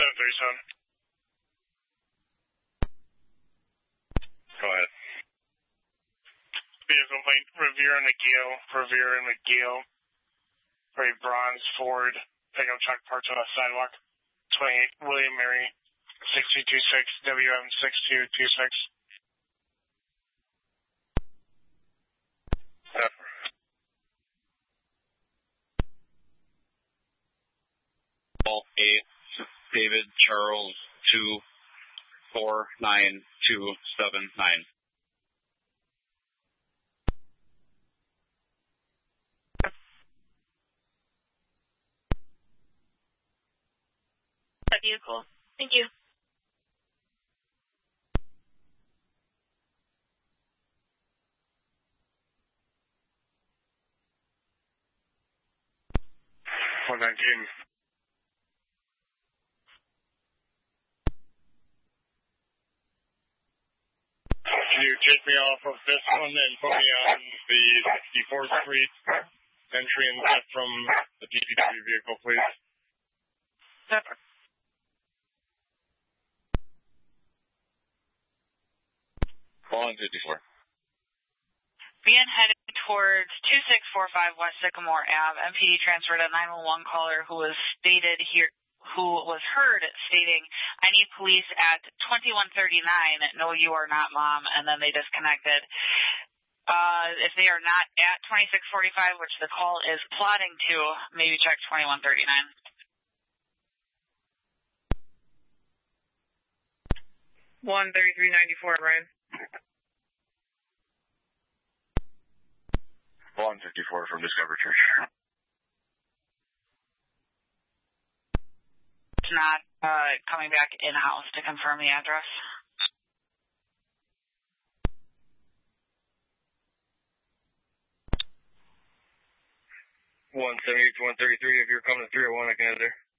737. Go ahead. Vehicle plate, Revere and McGill. For a bronze Ford pickup truck parked on the sidewalk. 28 William Mary, 6226 WM6226. Call 8, David Charles 249279. That vehicle. Thank you. Can you take me off of this one and put me on the 64th Street entry and exit from the DPW vehicle, please? Yep. Call on 54. Begin headed towards 2645 West Sycamore Ave. MPD transferred a 911 caller who was heard stating, "I need police at 2139. No, you are not, Mom." And then they disconnected. If they are not at 2645, which the call is plotting to, maybe check 2139. $133.94, Ryan. 154 from Discover Church. It's not coming back in-house to confirm the address. 178 to 133. If you're coming to 301, I can head there.